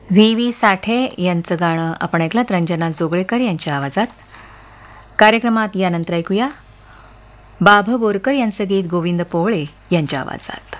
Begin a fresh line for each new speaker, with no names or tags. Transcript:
V V साठे यांचं गाणं आपण ऐकलं रंजना जोगळेकर यांच्या आवाजात. कार्यक्रमात यानंतर ऐकूया बाभ बोरकर यांचं गीत गोविंद पोवळे यांच्या आवाजात.